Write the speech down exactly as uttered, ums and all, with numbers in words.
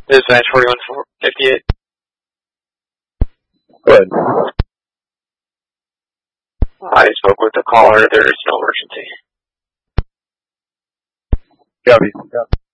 Dispatch forty-one fifty-eight. Good. I spoke with the caller. There is no emergency. Copy. Copy.